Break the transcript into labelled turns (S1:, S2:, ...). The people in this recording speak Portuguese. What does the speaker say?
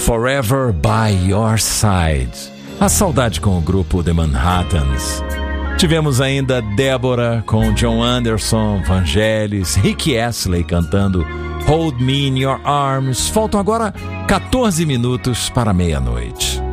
S1: Forever by Your Side. A saudade com o grupo The Manhattans. Tivemos ainda Débora com John Anderson, Vangelis, Rick Astley cantando Hold Me in Your Arms. Faltam agora 14 minutos para meia-noite.